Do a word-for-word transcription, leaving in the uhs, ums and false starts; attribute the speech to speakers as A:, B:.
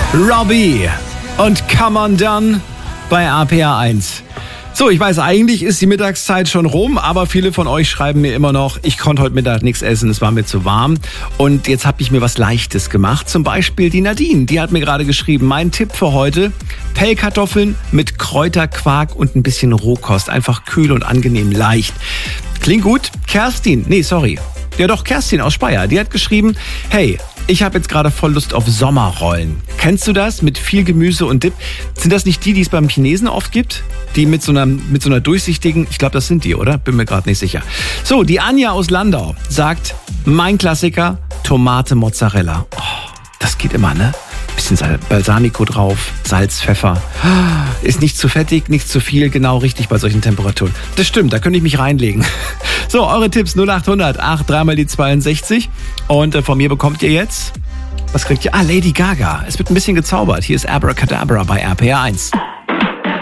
A: Robbie und Come On Done bei R P R eins. So, ich weiß, eigentlich ist die Mittagszeit schon rum, aber viele von euch schreiben mir immer noch, ich konnte heute Mittag nichts essen, es war mir zu warm. Und jetzt habe ich mir was Leichtes gemacht. Zum Beispiel die Nadine, die hat mir gerade geschrieben, mein Tipp für heute, Pellkartoffeln mit Kräuterquark und ein bisschen Rohkost. Einfach kühl und angenehm leicht. Klingt gut. Kerstin, nee, sorry. Ja doch, Kerstin aus Speyer, die hat geschrieben, hey, ich habe jetzt gerade voll Lust auf Sommerrollen. Kennst du das? Mit viel Gemüse und Dip. Sind das nicht die, die es beim Chinesen oft gibt? Die mit so einer, mit so einer durchsichtigen, ich glaube, das sind die, oder? Bin mir gerade nicht sicher. So, die Anja aus Landau sagt, mein Klassiker, Tomate Mozzarella. Oh, das geht immer, ne? Bisschen Balsamico drauf, Salz, Pfeffer. Ist nicht zu fettig, nicht zu viel, genau richtig bei solchen Temperaturen. Das stimmt, da könnte ich mich reinlegen. So, eure Tipps null acht hundert acht drei mal die zweiundsechzig. Und äh, von mir bekommt ihr jetzt, was kriegt ihr? Ah, Lady Gaga. Es wird ein bisschen gezaubert. Hier ist Abracadabra bei R P R eins.